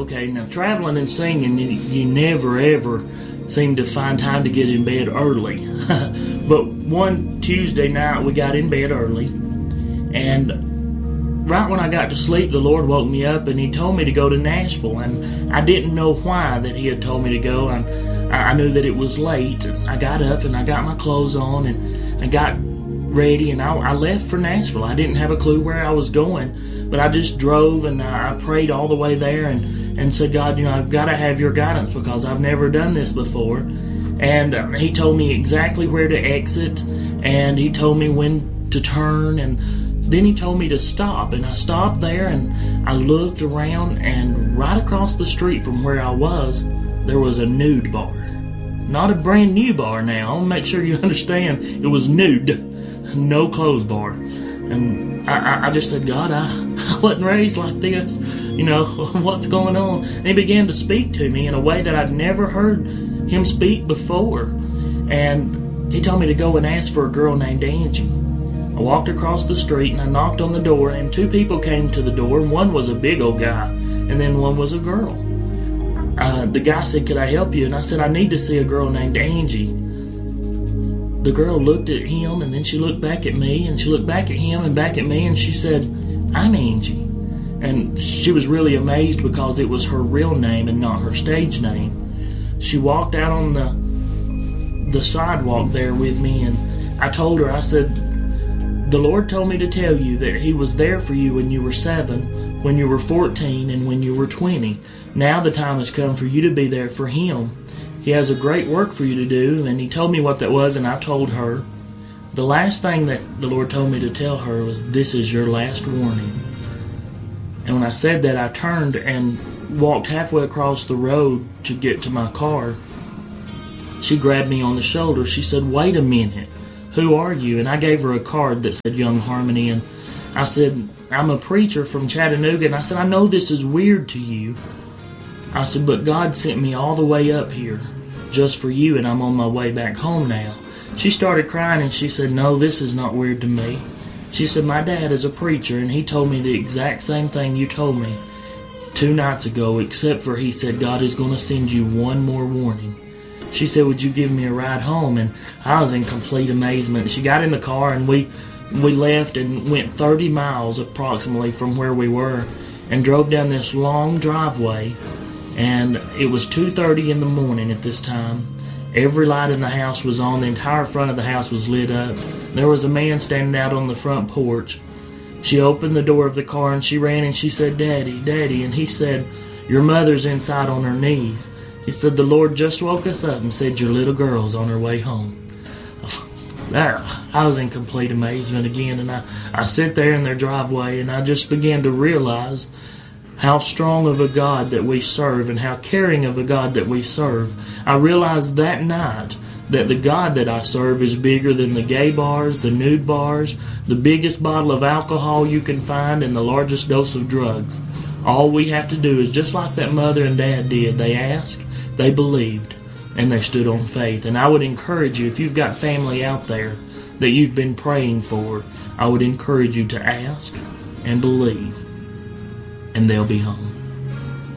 Okay, now traveling and singing, you never ever seem to find time to get in bed early. But one Tuesday night we got in bed early, and right when I got to sleep, the Lord woke me up and He told me to go to Nashville, and I didn't know why that He had told me to go. I knew that it was late. I got up and I got my clothes on and I got ready, and I left for Nashville. I didn't have a clue where I was going, but I just drove, and I prayed all the way there and said, God, I've got to have your guidance because I've never done this before. And He told me exactly where to exit, and He told me when to turn, and then He told me to stop. And I stopped there, and I looked around, and right across the street from where I was, there was a nude bar. Not a brand new bar now. I'll make sure you understand. It was nude. No clothes bar. And I just said, God, I wasn't raised like this. What's going on? And He began to speak to me in a way that I'd never heard Him speak before. And He told me to go and ask for a girl named Angie. I walked across the street and I knocked on the door, and two people came to the door. One was a big old guy, and then one was a girl. The guy said, could I help you? And I said, I need to see a girl named Angie. The girl looked at him, and then she looked back at me, and she looked back at him and back at me, and she said, I'm Angie. And she was really amazed because it was her real name and not her stage name. She walked out on the sidewalk there with me, and I told her, I said, the Lord told me to tell you that He was there for you when you were 7, when you were 14, and when you were 20. Now the time has come for you to be there for Him. He has a great work for you to do, and He told me what that was, and I told her. The last thing that the Lord told me to tell her was, this is your last warning. And when I said that, I turned and walked halfway across the road to get to my car. She grabbed me on the shoulder. She said, wait a minute, who are you? And I gave her a card that said Young Harmony, and I said, I'm a preacher from Chattanooga, and I said, I know this is weird to you. I said, but God sent me all the way up here just for you, and I'm on my way back home now. She started crying, and she said, no, this is not weird to me. She said, my dad is a preacher, and he told me the exact same thing you told me 2 nights ago, except for he said God is going to send you one more warning. She said, would you give me a ride home? And I was in complete amazement. She got in the car, and we left and went 30 miles approximately from where we were and drove down this long driveway. And it was 2:30 in the morning at this time. Every light in the house was on. The entire front of the house was lit up. There was a man standing out on the front porch. She opened the door of the car and she ran and she said, Daddy, Daddy. And he said, your mother's inside on her knees. He said, the Lord just woke us up and said your little girl's on her way home. I was in complete amazement again. And I sit there in their driveway and I just began to realize how strong of a God that we serve and how caring of a God that we serve. I realized that night that the God that I serve is bigger than the gay bars, the nude bars, the biggest bottle of alcohol you can find, and the largest dose of drugs. All we have to do is just like that mother and dad did. They asked, they believed, and they stood on faith. And I would encourage you, if you've got family out there that you've been praying for, I would encourage you to ask and believe, and they'll be home.